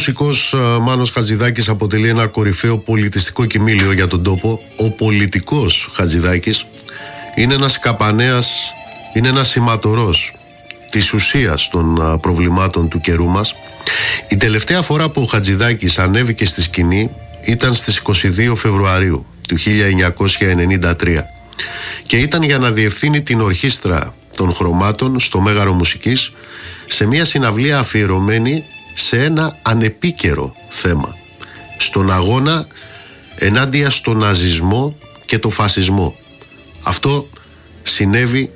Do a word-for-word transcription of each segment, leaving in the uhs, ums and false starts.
μουσικός Μάνος Χατζηδάκης αποτελεί ένα κορυφαίο πολιτιστικό κοιμήλιο για τον τόπο. Ο πολιτικός Χατζηδάκης είναι ένας καπανέας, είναι ένας σηματορός της ουσίας των προβλημάτων του καιρού μας. Η τελευταία φορά που ο Χατζηδάκης ανέβηκε στη σκηνή ήταν στις είκοσι δύο Φεβρουαρίου του χίλια εννιακόσια ενενήντα τρία και ήταν για να διευθύνει την ορχήστρα των Χρωμάτων στο Μέγαρο Μουσικής σε μια συναυλία αφιερωμένη σε ένα ανεπίκαιρο θέμα, στον αγώνα ενάντια στον ναζισμό και το φασισμό. Αυτό συνέβη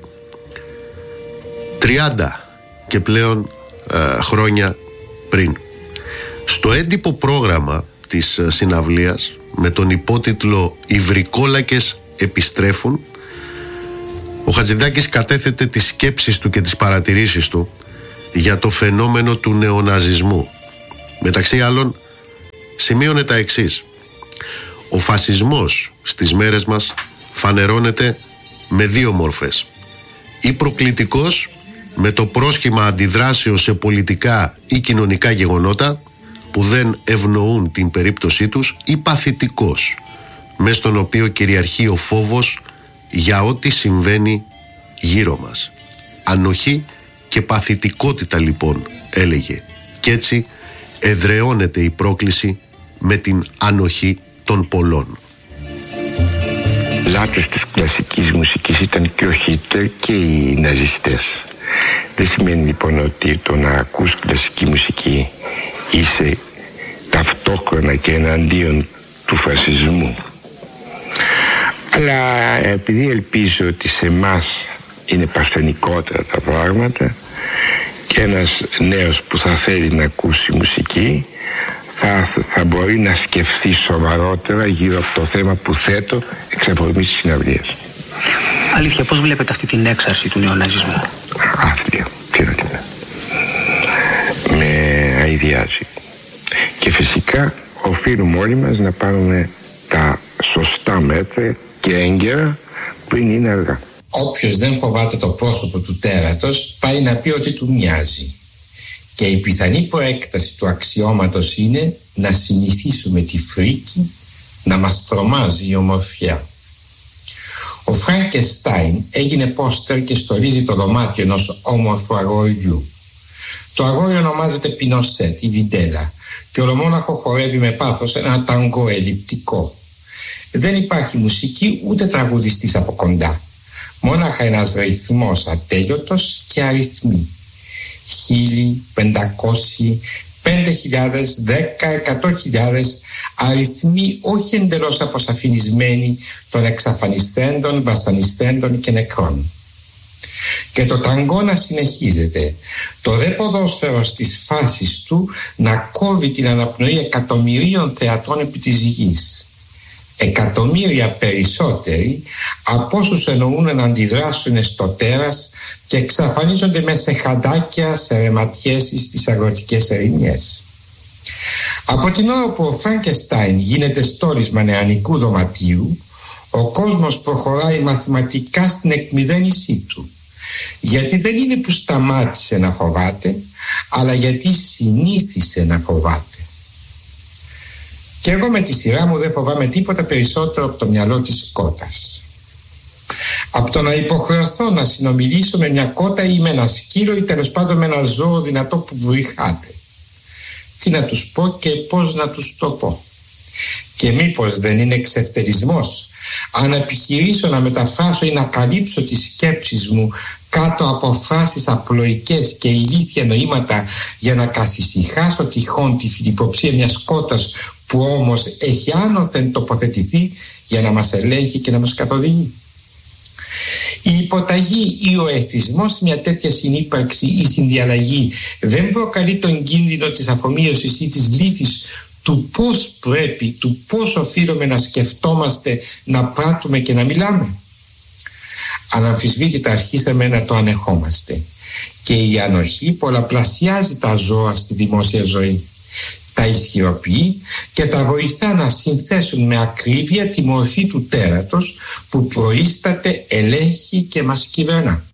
τριάντα και πλέον ε, χρόνια πριν. Στο έντυπο πρόγραμμα της συναυλίας, με τον υπότιτλο «Οι βρικόλακες επιστρέφουν», ο Χατζηδάκης κατέθετε τις σκέψεις του και τις παρατηρήσεις του για το φαινόμενο του νεοναζισμού. Μεταξύ άλλων σημείωνε τα εξής: ο φασισμός στις μέρες μας φανερώνεται με δύο μορφές. Ή προκλητικός, με το πρόσχημα αντιδράσεως σε πολιτικά ή κοινωνικά γεγονότα που δεν ευνοούν την περίπτωσή τους, ή παθητικός, μες στον οποίο κυριαρχεί ο φόβος για ό,τι συμβαίνει γύρω μας. Ανοχή και παθητικότητα λοιπόν, έλεγε, και έτσι εδραιώνεται η πρόκληση με την ανοχή των πολλών. Λάτρες της κλασικής μουσικής ήταν και ο Χίτλερ και οι ναζιστές. Δεν σημαίνει λοιπόν ότι το να ακούς κλασική μουσική είσαι ταυτόχρονα και εναντίον του φασισμού. Αλλά επειδή ελπίζω ότι σε εμάς είναι παρθενικότερα τα πράγματα και ένας νέος που θα θέλει να ακούσει μουσική θα, θα μπορεί να σκεφτεί σοβαρότερα γύρω από το θέμα που θέτω εξ αφορμής της συναυλίας. Αλήθεια, πώς βλέπετε αυτή την έξαρση του νεοναζισμού? Άθλια, ποιότητα. Με αηδιάζει. Και φυσικά οφείλουμε όλοι μας να πάρουμε τα σωστά μέτρα και έγκαιρα πριν είναι αργά. Όποιος δεν φοβάται το πρόσωπο του τέρατος πάει να πει ότι του μοιάζει. Και η πιθανή προέκταση του αξιώματος είναι να συνηθίσουμε τη φρίκη να μας τρομάζει η ομορφιά. Ο Φραγκεστάιν έγινε πόστερ και στολίζει το δωμάτιο ενός όμορφου αγοριού. Το αγόρι ονομάζεται Πινοσέτ ή Βιντέλα και ολομόναχο χορεύει με πάθος ένα ταγκό ελλειπτικό. Δεν υπάρχει μουσική ούτε τραγουδιστής από κοντά. Μόναχα ένας ρυθμός ατέλειωτος και αριθμοί. Χίλιοι, πεντακόσιοι, πέντε χιλιάδες, δέκα, εκατό χιλιάδες, αριθμοί όχι εντελώς αποσαφινισμένοι των εξαφανιστέντων, βασανιστέντων και νεκρών. Και το ταγκό να συνεχίζεται, το δε ποδόσφαιρο στις φάσεις του να κόβει την αναπνοή εκατομμυρίων θεατών επί της γης. Εκατομμύρια περισσότεροι από όσους εννοούν να αντιδράσουν στο τέρας και εξαφανίζονται μέσα σε χαντάκια, σε ρεματιές ή στις αγροτικές ερημιές. Από την ώρα που ο Φραγκεστάιν γίνεται στόλισμα νεανικού δωματίου, ο κόσμος προχωράει μαθηματικά στην εκμηδένισή του. Γιατί δεν είναι που σταμάτησε να φοβάται, αλλά γιατί συνήθισε να φοβάται. Και εγώ με τη σειρά μου δεν φοβάμαι τίποτα περισσότερο από το μυαλό της κότας. Από το να υποχρεωθώ να συνομιλήσω με μια κότα ή με ένα σκύλο ή τέλος πάντων με ένα ζώο δυνατό που βρυχάται. Τι να τους πω και πώς να τους το πω. Και μήπως δεν είναι εξευτερισμός αν επιχειρήσω να μεταφράσω ή να καλύψω τις σκέψεις μου κάτω από φράσεις απλοϊκές και ηλίθια νοήματα για να καθησυχάσω τυχόν τη φιλιποψία μιας κότας που όμως έχει άνωθεν τοποθετηθεί για να μας ελέγχει και να μας καθοδηγεί. Η υποταγή ή ο εθισμός, μια τέτοια συνύπαρξη ή συνδιαλλαγή δεν προκαλεί τον κίνδυνο της αφομοίωσης ή της λύθης του πώς πρέπει, του πώς οφείλουμε να σκεφτόμαστε, να πράττουμε και να μιλάμε. Αναμφισβήτητα αρχίσαμε να το ανεχόμαστε και η ανοχή πολλαπλασιάζει τα ζώα στη δημόσια ζωή. Τα ισχυροποιεί και τα βοηθά να συνθέσουν με ακρίβεια τη μορφή του τέρατος που προείσταται, ελέγχει και μας κυβερνά.